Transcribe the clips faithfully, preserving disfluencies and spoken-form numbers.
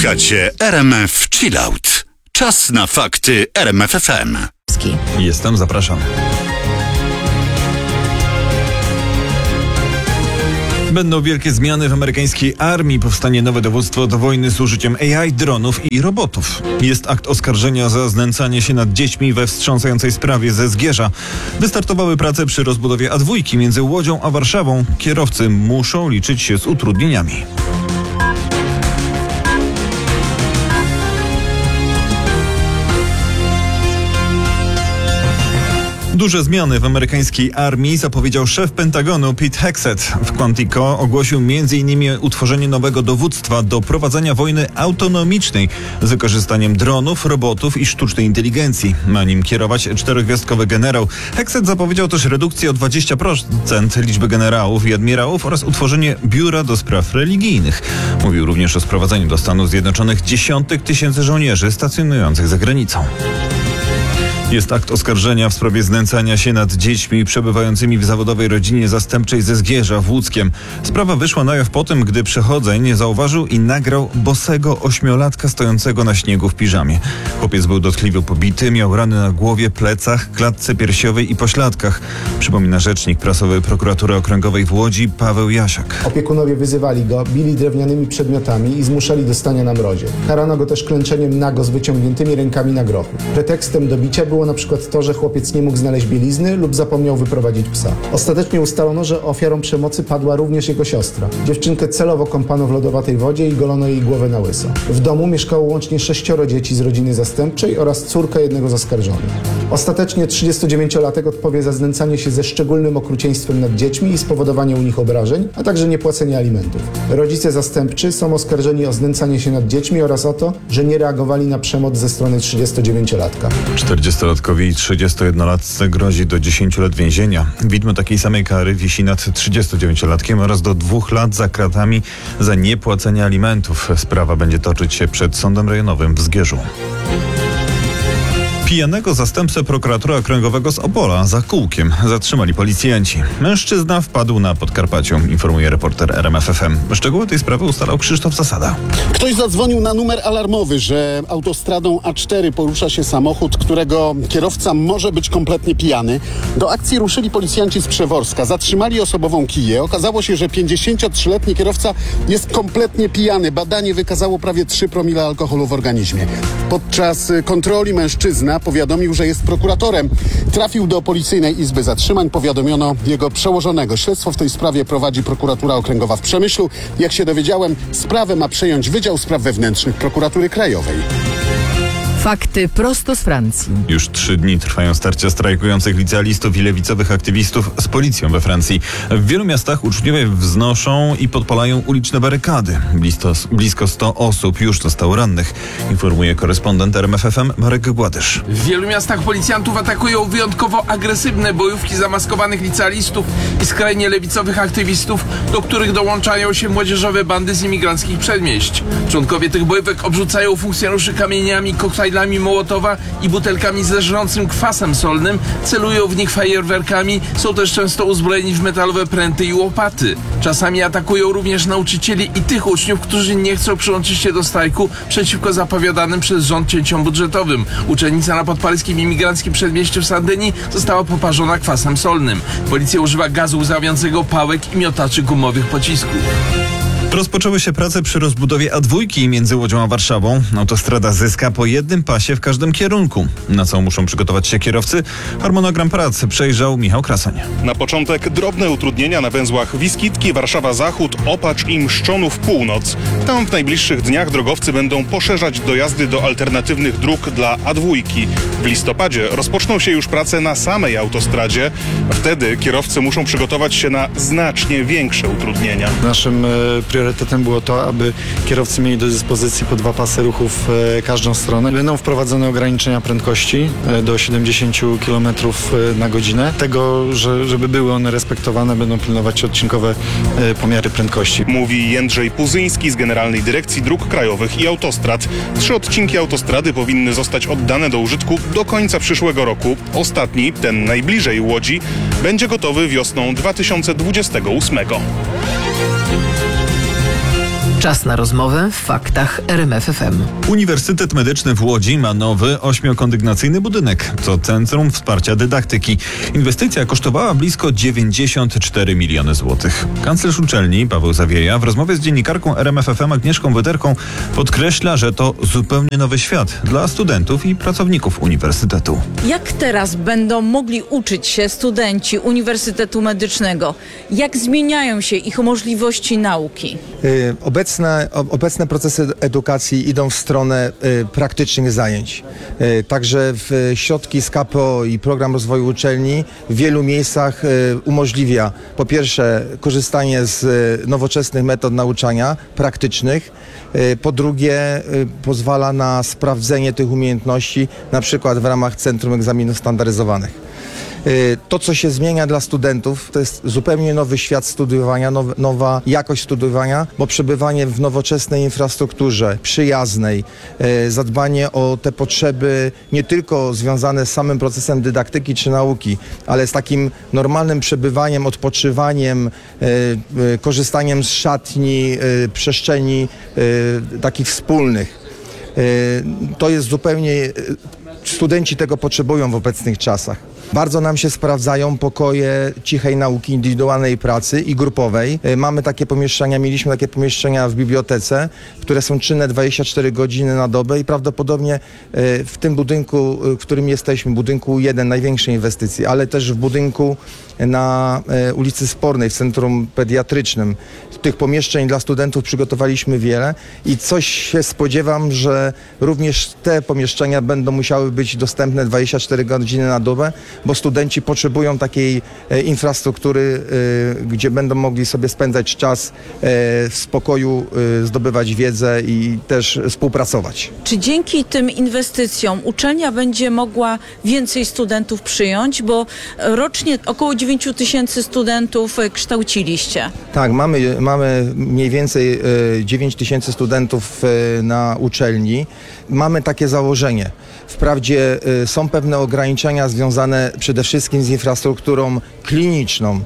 Słuchacie R M F Chillout. Czas na fakty R M F F M. Jestem, zapraszam. Będą wielkie zmiany w amerykańskiej armii. Powstanie nowe dowództwo do wojny z użyciem A I, dronów i robotów. Jest akt oskarżenia za znęcanie się nad dziećmi we wstrząsającej sprawie ze Zgierza. Wystartowały prace przy rozbudowie A dwa między Łodzią a Warszawą. Kierowcy muszą liczyć się z utrudnieniami. Duże zmiany w amerykańskiej armii zapowiedział szef Pentagonu Pete Hegseth. W Quantico ogłosił między innymi utworzenie nowego dowództwa do prowadzenia wojny autonomicznej z wykorzystaniem dronów, robotów i sztucznej inteligencji. Ma nim kierować czterogwiazdkowy generał. Hegseth zapowiedział też redukcję o dwadzieścia procent liczby generałów i admirałów oraz utworzenie biura do spraw religijnych. Mówił również o sprowadzeniu do Stanów Zjednoczonych dziesiątek tysięcy żołnierzy stacjonujących za granicą. Jest akt oskarżenia w sprawie znęcania się nad dziećmi przebywającymi w zawodowej rodzinie zastępczej ze Zgierza w Łódzkiem. Sprawa wyszła na jaw po tym, gdy przechodzeń zauważył i nagrał bosego ośmiolatka stojącego na śniegu w piżamie. Chłopiec był dotkliwie pobity, miał rany na głowie, plecach, klatce piersiowej i pośladkach. Przypomina rzecznik prasowy Prokuratury Okręgowej w Łodzi Paweł Jasiak. Opiekunowie wyzywali go, bili drewnianymi przedmiotami i zmuszali do stania na mrozie. Karano go też klęczeniem nago z wyciągniętymi rękami na grochu. Pretekstem do bicia było na przykład to, że chłopiec nie mógł znaleźć bielizny lub zapomniał wyprowadzić psa. Ostatecznie ustalono, że ofiarą przemocy padła również jego siostra. Dziewczynkę celowo kąpano w lodowatej wodzie i golono jej głowę na łyso. W domu mieszkało łącznie sześcioro dzieci z rodziny zastępczej oraz córka jednego z oskarżonych. Ostatecznie trzydziestodziewięciolatek odpowie za znęcanie się ze szczególnym okrucieństwem nad dziećmi i spowodowanie u nich obrażeń, a także niepłacenie alimentów. Rodzice zastępczy są oskarżeni o znęcanie się nad dziećmi oraz o to, że nie reagowali na przemoc ze strony trzydziestodziewięciolatka. czterdziestolatkowi i trzydziestojednolatce grozi do dziesięciu lat więzienia. Widmo takiej samej kary wisi nad trzydziestodziewięciolatkiem oraz do dwóch lat za kratami za niepłacenie alimentów. Sprawa będzie toczyć się przed Sądem Rejonowym w Zgierzu. Pijanego zastępcę prokuratora okręgowego z Opola za kółkiem zatrzymali policjanci. Mężczyzna wpadł na Podkarpaciu, informuje reporter R M F F M. Szczegóły tej sprawy ustalał Krzysztof Zasada. Ktoś zadzwonił na numer alarmowy, że autostradą A cztery porusza się samochód, którego kierowca może być kompletnie pijany. Do akcji ruszyli policjanci z Przeworska. Zatrzymali osobową Kiję. Okazało się, że pięćdziesięciotrzyletni kierowca jest kompletnie pijany. Badanie wykazało prawie trzy promile alkoholu w organizmie. Podczas kontroli mężczyzna powiadomił, że jest prokuratorem. Trafił do Policyjnej Izby Zatrzymań. Powiadomiono jego przełożonego. Śledztwo w tej sprawie prowadzi Prokuratura Okręgowa w Przemyślu. Jak się dowiedziałem, sprawę ma przejąć Wydział Spraw Wewnętrznych Prokuratury Krajowej. Fakty prosto z Francji. Już trzy dni trwają starcia strajkujących licealistów i lewicowych aktywistów z policją we Francji. W wielu miastach uczniowie wznoszą i podpalają uliczne barykady. Blisko, blisko sto osób już zostało rannych, informuje korespondent R M F F M Marek Gładysz. W wielu miastach policjantów atakują wyjątkowo agresywne bojówki zamaskowanych licealistów i skrajnie lewicowych aktywistów, do których dołączają się młodzieżowe bandy z imigranckich przedmieść. Członkowie tych bojówek obrzucają funkcjonariuszy kamieniami, koktajlami Mołotowa i butelkami ze żrącym kwasem solnym, celują w nich fajerwerkami, są też często uzbrojeni w metalowe pręty i łopaty. Czasami atakują również nauczycieli i tych uczniów, którzy nie chcą przyłączyć się do strajku przeciwko zapowiadanym przez rząd cięciom budżetowym. Uczennica na podparyskim imigranckim przedmieściu w Saint-Denis została poparzona kwasem solnym. Policja używa gazu łzawiącego, pałek i miotaczy gumowych pocisków. Rozpoczęły się prace przy rozbudowie A dwa między Łodzią a Warszawą. Autostrada zyska po jednym pasie w każdym kierunku. Na co muszą przygotować się kierowcy? Harmonogram prac przejrzał Michał Krasoń. Na początek drobne utrudnienia na węzłach Wiskitki, Warszawa Zachód, Opacz i Mszczonów Północ. Tam w najbliższych dniach drogowcy będą poszerzać dojazdy do alternatywnych dróg dla A dwa. W listopadzie rozpoczną się już prace na samej autostradzie. Wtedy kierowcy muszą przygotować się na znacznie większe utrudnienia. Naszym e, priorytetem było to, aby kierowcy mieli do dyspozycji po dwa pasy ruchu w e, każdą stronę. Będą wprowadzone ograniczenia prędkości e, do siedemdziesiąt kilometrów na godzinę. Tego, że, żeby były one respektowane, będą pilnować odcinkowe e, pomiary prędkości. Mówi Jędrzej Puzyński z Generalnej Dyrekcji Dróg Krajowych i Autostrad. Trzy odcinki autostrady powinny zostać oddane do użytku do końca przyszłego roku. Ostatni, ten najbliżej Łodzi, będzie gotowy wiosną dwa tysiące dwudziestego ósmego. Czas na rozmowę w faktach R M F F M. Uniwersytet Medyczny w Łodzi ma nowy ośmiokondygnacyjny budynek. To Centrum Wsparcia Dydaktyki. Inwestycja kosztowała blisko dziewięćdziesiąt cztery miliony złotych. Kanclerz uczelni Paweł Zawieja w rozmowie z dziennikarką R M F F M Agnieszką Wyderką podkreśla, że to zupełnie nowy świat dla studentów i pracowników uniwersytetu. Jak teraz będą mogli uczyć się studenci Uniwersytetu Medycznego? Jak zmieniają się ich możliwości nauki? Y, Obecne, obecne procesy edukacji idą w stronę y, praktycznych zajęć. Y, także w środki z K P O i Program Rozwoju Uczelni w wielu miejscach y, umożliwia po pierwsze korzystanie z y, nowoczesnych metod nauczania praktycznych, y, po drugie y, pozwala na sprawdzenie tych umiejętności na przykład w ramach Centrum Egzaminów Standaryzowanych. To, co się zmienia dla studentów, to jest zupełnie nowy świat studiowania, now, nowa jakość studiowania, bo przebywanie w nowoczesnej infrastrukturze, przyjaznej, zadbanie o te potrzeby nie tylko związane z samym procesem dydaktyki czy nauki, ale z takim normalnym przebywaniem, odpoczywaniem, korzystaniem z szatni, przestrzeni takich wspólnych. To jest zupełnie... Studenci tego potrzebują w obecnych czasach. Bardzo nam się sprawdzają pokoje cichej nauki, indywidualnej pracy i grupowej. Mamy takie pomieszczenia, mieliśmy takie pomieszczenia w bibliotece, które są czynne dwadzieścia cztery godziny na dobę i prawdopodobnie w tym budynku, w którym jesteśmy, budynku jeden, największej inwestycji, ale też w budynku na ulicy Spornej, w Centrum Pediatrycznym. Tych pomieszczeń dla studentów przygotowaliśmy wiele i coś się spodziewam, że również te pomieszczenia będą musiały być dostępne dwadzieścia cztery godziny na dobę, bo studenci potrzebują takiej infrastruktury, gdzie będą mogli sobie spędzać czas w spokoju, zdobywać wiedzę i też współpracować. Czy dzięki tym inwestycjom uczelnia będzie mogła więcej studentów przyjąć, bo rocznie około dziewięć tysięcy studentów kształciliście? Tak, mamy, mamy mniej więcej dziewięć tysięcy studentów na uczelni. Mamy takie założenie. Wprawdzie są pewne ograniczenia związane przede wszystkim z infrastrukturą kliniczną,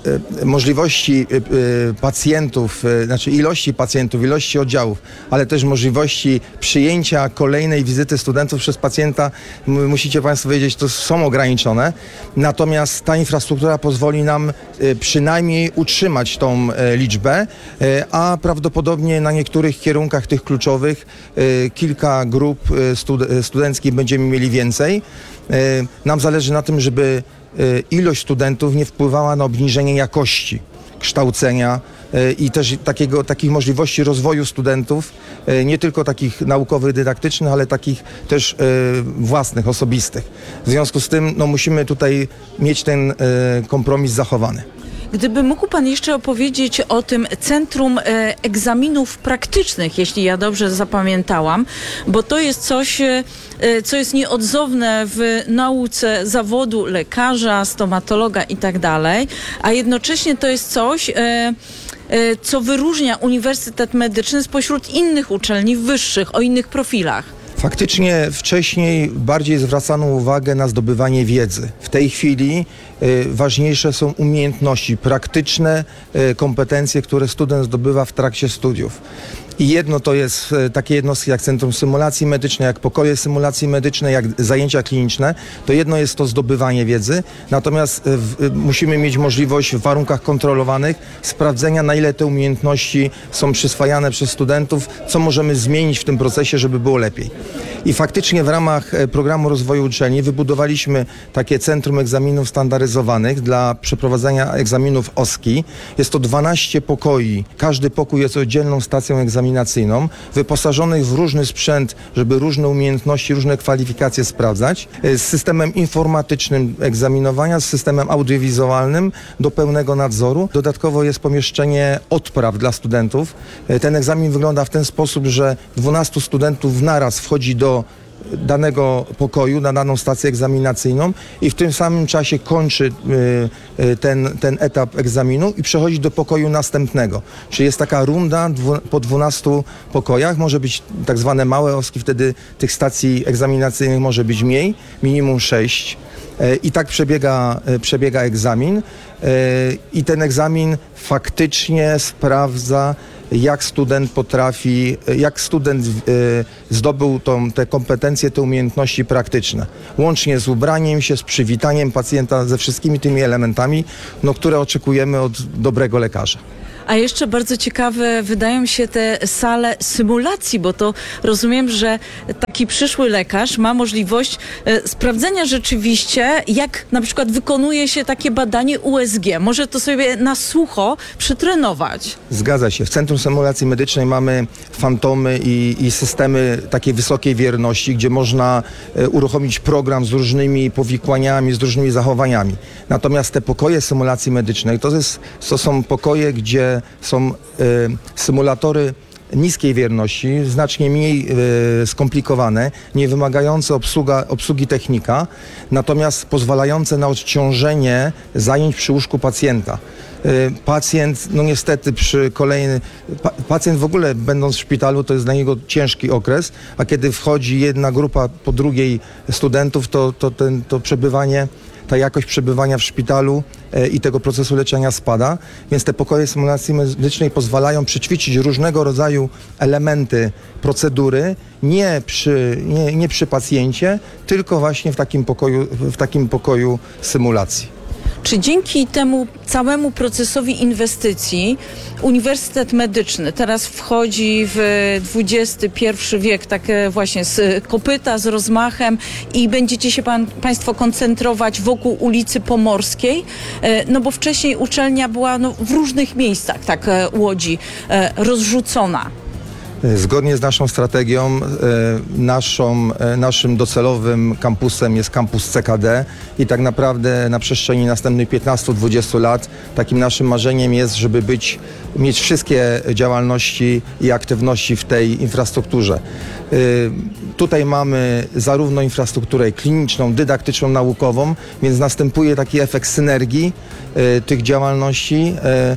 możliwości pacjentów, znaczy ilości pacjentów, ilości oddziałów, ale też możliwości przyjęcia kolejnej wizyty studentów przez pacjenta, musicie Państwo wiedzieć, to są ograniczone. Natomiast ta infrastruktura pozwoli nam przynajmniej utrzymać tą liczbę, a prawdopodobnie na niektórych kierunkach tych kluczowych kilka grup studenckich będziemy mieli więcej. Nam zależy na tym, żeby ilość studentów nie wpływała na obniżenie jakości kształcenia i też takiego, takich możliwości rozwoju studentów, nie tylko takich naukowych, dydaktycznych, ale takich też własnych, osobistych. W związku z tym no, musimy tutaj mieć ten kompromis zachowany. Gdyby mógł Pan jeszcze opowiedzieć o tym Centrum Egzaminów Praktycznych, jeśli ja dobrze zapamiętałam, bo to jest coś, co jest nieodzowne w nauce zawodu lekarza, stomatologa i tak dalej, a jednocześnie to jest coś, co wyróżnia Uniwersytet Medyczny spośród innych uczelni wyższych, o innych profilach. Faktycznie wcześniej bardziej zwracano uwagę na zdobywanie wiedzy. W tej chwili y, ważniejsze są umiejętności, praktyczne y, kompetencje, które student zdobywa w trakcie studiów. I jedno to jest e, takie jednostki jak Centrum Symulacji Medycznej, jak pokoje symulacji medycznej, jak zajęcia kliniczne. To jedno jest to zdobywanie wiedzy, natomiast e, w, e, musimy mieć możliwość w warunkach kontrolowanych sprawdzenia, na ile te umiejętności są przyswajane przez studentów, co możemy zmienić w tym procesie, żeby było lepiej. I faktycznie w ramach e, Programu Rozwoju Uczelni wybudowaliśmy takie Centrum Egzaminów Standaryzowanych dla przeprowadzania egzaminów O S K I. Jest to dwanaście pokoi. Każdy pokój jest oddzielną stacją egzaminacyjną, wyposażonych w różny sprzęt, żeby różne umiejętności, różne kwalifikacje sprawdzać, z systemem informatycznym egzaminowania, z systemem audiowizualnym do pełnego nadzoru. Dodatkowo jest pomieszczenie odpraw dla studentów. Ten egzamin wygląda w ten sposób, że dwunastu studentów naraz wchodzi do danego pokoju, na daną stację egzaminacyjną i w tym samym czasie kończy y, ten, ten etap egzaminu i przechodzi do pokoju następnego. Czyli jest taka runda dwu, po dwunastu pokojach, może być tak zwane małe oski, wtedy tych stacji egzaminacyjnych może być mniej, minimum sześć. I tak przebiega, przebiega egzamin i ten egzamin faktycznie sprawdza, jak student potrafi, jak student zdobył tą, te kompetencje, te umiejętności praktyczne. Łącznie z ubraniem się, z przywitaniem pacjenta, ze wszystkimi tymi elementami, no, które oczekujemy od dobrego lekarza. A jeszcze bardzo ciekawe wydają się te sale symulacji, bo to rozumiem, że taki przyszły lekarz ma możliwość e, sprawdzenia rzeczywiście, jak na przykład wykonuje się takie badanie U S G. Może to sobie na sucho przetrenować. Zgadza się. W Centrum Symulacji Medycznej mamy fantomy i, i systemy takiej wysokiej wierności, gdzie można e, uruchomić program z różnymi powikłaniami, z różnymi zachowaniami. Natomiast te pokoje symulacji medycznej to, jest, to są pokoje, gdzie są e, symulatory niskiej wierności, znacznie mniej e, skomplikowane, nie wymagające obsługa, obsługi technika, natomiast pozwalające na odciążenie zajęć przy łóżku pacjenta. E, pacjent, no niestety przy kolejny, pa, pacjent w ogóle będąc w szpitalu, to jest dla niego ciężki okres, a kiedy wchodzi jedna grupa po drugiej studentów, to, to, ten, to przebywanie ta jakość przebywania w szpitalu e, i tego procesu leczenia spada, więc te pokoje symulacji medycznej pozwalają przećwiczyć różnego rodzaju elementy procedury nie przy, nie, nie przy pacjencie, tylko właśnie w takim pokoju, w takim pokoju symulacji. Czy dzięki temu całemu procesowi inwestycji Uniwersytet Medyczny teraz wchodzi w dwudziesty pierwszy wiek, tak właśnie z kopyta, z rozmachem i będziecie się pan, Państwo koncentrować wokół ulicy Pomorskiej? No bo wcześniej uczelnia była no, w różnych miejscach, tak Łodzi, rozrzucona. Zgodnie z naszą strategią, naszą, naszym docelowym kampusem jest kampus C K D i tak naprawdę na przestrzeni następnych piętnastu do dwudziestu lat takim naszym marzeniem jest, żeby być, mieć wszystkie działalności i aktywności w tej infrastrukturze. Tutaj mamy zarówno infrastrukturę kliniczną, dydaktyczną, naukową, więc następuje taki efekt synergii tych działalności.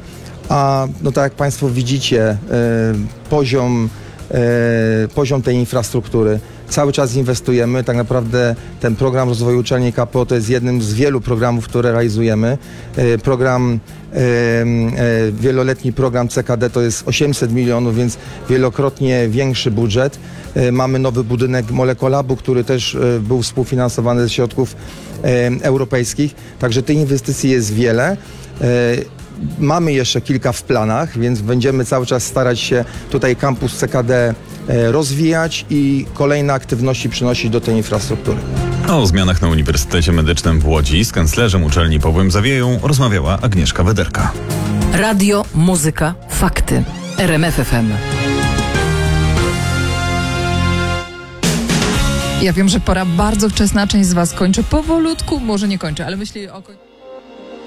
A no tak jak Państwo widzicie, e, poziom, e, poziom tej infrastruktury, cały czas inwestujemy. Tak naprawdę ten program rozwoju uczelni K P O to jest jednym z wielu programów, które realizujemy. E, program, e, e, wieloletni program C K D to jest osiemset milionów, więc wielokrotnie większy budżet. E, mamy nowy budynek Molekolabu, który też e, był współfinansowany ze środków e, europejskich. Także tych inwestycji jest wiele. E, Mamy jeszcze kilka w planach, więc będziemy cały czas starać się tutaj kampus C K D rozwijać i kolejne aktywności przynosić do tej infrastruktury. O zmianach na Uniwersytecie Medycznym w Łodzi z kanclerzem uczelni Pawłem Zawieją rozmawiała Agnieszka Wederka. Radio, muzyka, fakty. R M F F M. Ja wiem, że pora bardzo wczesna, część z Was kończy powolutku, może nie kończy, ale myśli o...